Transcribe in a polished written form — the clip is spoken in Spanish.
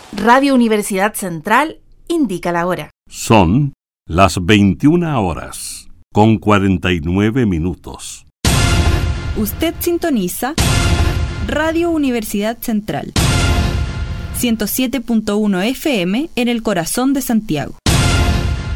Radio Universidad Central indica la hora. Son las 21 horas, con 49 minutos. Usted sintoniza Radio Universidad Central, 107.1 FM en el corazón de Santiago.